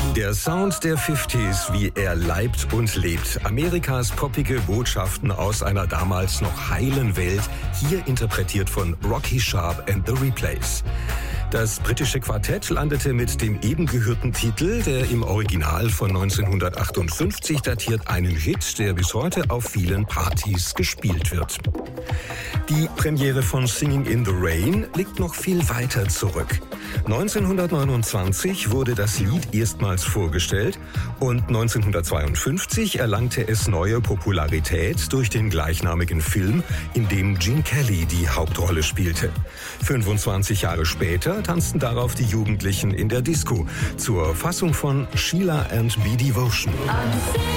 Der Sound der 50s, wie er leibt und lebt. Amerikas poppige Botschaften aus einer damals noch heilen Welt, hier interpretiert von Rocky Sharp and the Replays. Das britische Quartett landete mit dem eben gehörten Titel, der im Original von 1958 datiert, einen Hit, der bis heute auf vielen Partys gespielt wird. Die Premiere von Singing in the Rain liegt noch viel weiter zurück. 1929 wurde das Lied erstmals vorgestellt und 1952 erlangte es neue Popularität durch den gleichnamigen Film, in dem Gene Kelly die Hauptrolle spielte. 25 Jahre später tanzten darauf die Jugendlichen in der Disco zur Fassung von Sheila and B. Devotion.